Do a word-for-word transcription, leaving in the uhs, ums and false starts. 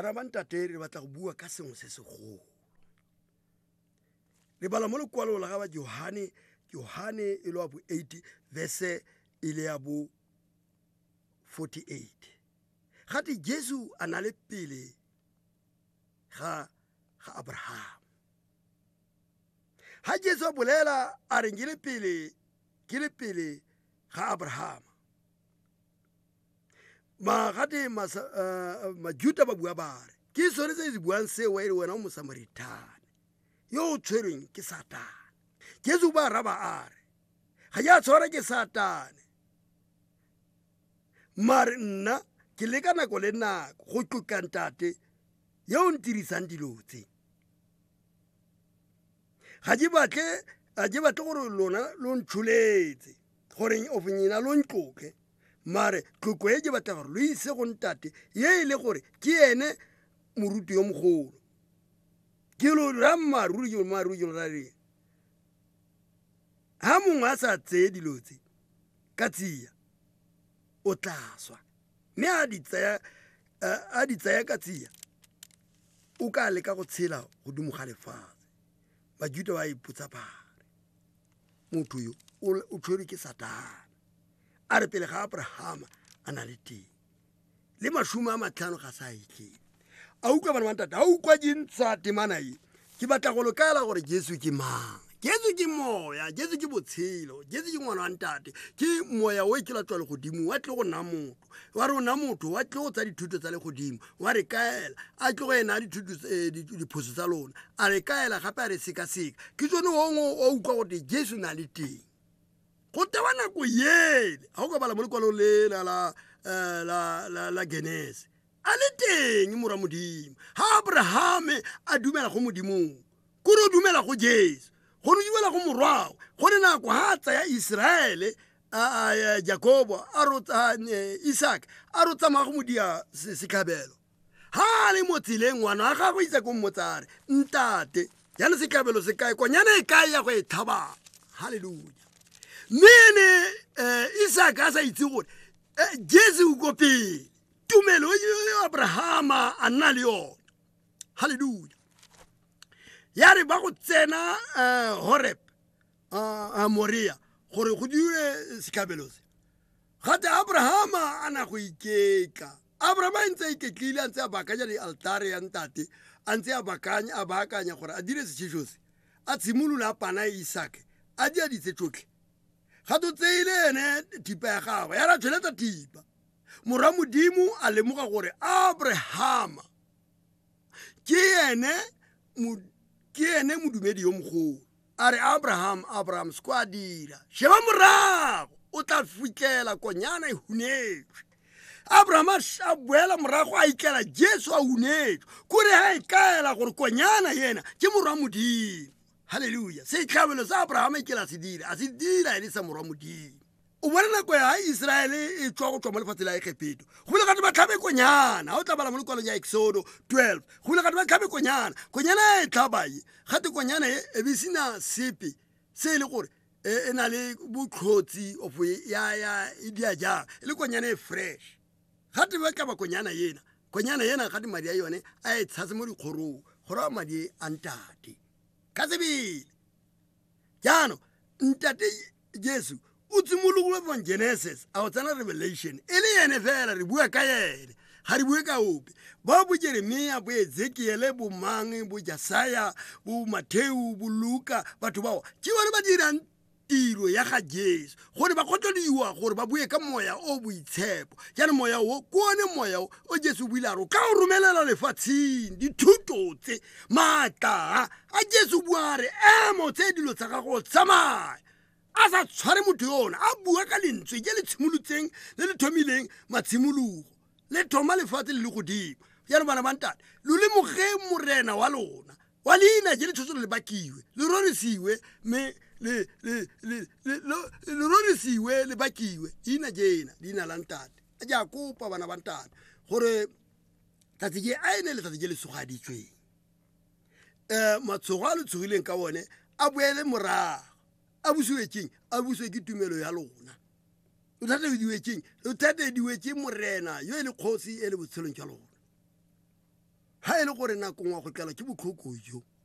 Bana ba ntate re batla go bua ka sengwe se segolo. Re bala mo lekwalo la ga ba Johane, Johane e le wa bo eight verse e le ya bo forty-eight. Gate Jesu a na le pele ga ga Abraham. Ha Jesu a bolela a re ke le pele ke le pele ga Abraham. Ma gate majuta ba bua ba re ke sone se di buang se wa ere wena o Mosamaritan yo o tshwereng ke Satane. Jesu ba raba a re ga ya tshwara ke Satane, mare nna ke le ka nako le nako go tlhoka ntate yo o ntirisang dilo tse. Ga ke batle a ke batle gore lona lo ntšholetse gore o fenyena lo ntloke, mare tlhoko e ke batla gore lo ise go ntate ye e le gore ke ene moruti yo mogolo. Ke lo ra maruri yo maruri yo ra re ha mongwe a sa tseye dilo tse ka tsia o tla swa, mme a di tsaya a di tsaya ka tsia o ka leka go tshela godimo ga lefatshe. Bajuda ba ipotsa bare motho yo o tshwere ke Satane, a re pele ga Abraham a na le teng le mashumo a matlhano ga sa itlhele. A utlwa bana ba ntate, a utlwa dintsa temana e ke batla go lokela gore Jesu ke mang. Jesu ke moya, Jesu ke botshelo, Jesu ke ngwana wa ntate, ke moya o ke la tswa le godimo wa tle go nna motho, wa re o nna motho wa tle go tsa dithuto tsa le godimo, wa re kaela a tle go ena dithuto diphoso tsa lona, a re kaela gape a re sekaseka. Ke tsone o o utlwa gore Jesu na le teng go tewa nako yele. Ha o ka bala mo lekwalong le la la la la Genesis a le teng mora modimo. Ha Abraham a dumela go modimong ko re dumela go Jesu, go re dumela go morwao go re nako ha tsaya Israele a Jacobo a rotsa Isaac a rotsa ma go modia sekabelo. Ha le mo tsileng ngwana a ga go itse go motsare ntate yana sekabelo se kae konyana e kae ya go e thaba. Hallelujah. Mene Isaac a sa itse gore Jesu go pele tumelo yo Abraham a nna le yona. Hallelujah. Ya re ba go tsena Horeb a Moria gore go diwe sekabelo se. Gate Abraham a na go ikeka. Abraham a ntse iketlile a ntse a bakanya di altare ya ntate, a ntse a bakanya a bakanya gore a dire setšhišo se, a tshimolola pana Isaac a di a ditse tsotlhe. Ga to tseile ene thipa ya gagwe ya ra tšweletsa thipa. Morwa modimo a lemoga gore Abraham ke ene ke ene modumedi yo mogolo. A re Abraham Abraham se kwa dira sheba morago o tla fitlhela konyana e hunetswe. Abraham a boela morago a ikela Jesu a hunetswe kore ha e kaela gore konyana yena ke morwa modimo. Hallelujah. Se tlhabelo sa Abraham e kela se dira a se dira e le sa morwa modimo. O bona nako ya Israele e tswa go tswa mo lefatshe la Egipto, go le gate ba tlhabe konyana. Ha o tla bala mo lekwalong ya Exodo twelve, go le gate ba tlhabe konyana. Konyana e tlhabae gate konyana e be sena sepe se le gore e na le botlhotsi of ya ya e dia jang e le konyana e fresh. Gate ba tlhaba konyana yena konyana yena gate madi a yone a e tshase mo dikgorong gore a madi a ntate ka tsebile. Jaanong ntate Jesu o tsimologile from Genesis a o tsena Revelation e le ene fela re bua ka ene, ga re bue ka ope. Ba bo Jeremia bo Ezekiele bo mang bo Jasaya bo Matthew bo Luka batho bao ke bone ba dirang tiro ya ga Jesu gore ba kgotlodiwa gore ba bue ka moya o boitshepo. Jaanong moya o ke one moya o Jesu buile a re ka o romelela lefatsheng dithuto tse maatla a Jesu bua re emo tse dilo tsa gago tsamaya a sa tshware motho yona a bua ka lentswe ke le tshimolotseng le le thomileng matshimologo le thoma lefatshe le le godimo. Jaanong bana ba ntate lo le moge morena wa lona wa leina je le tshotso le bakiwe le rorisiwe me le le le le rorisiwe le bakiwe ina jena dina la ntate a ja kopa bana ba ntate gore tatse ke a ene le tatse ke le sogaditswe eh matsogo a le tsogileng ka bone a boele morago a busuetseng a buswe ke tumelo ya lona. O tlhate diwetseng o tlhate diwetse morena yo e le kgosi e le botshelong tsa lona. e le gore nakong wa go tlala ke bokhoko jo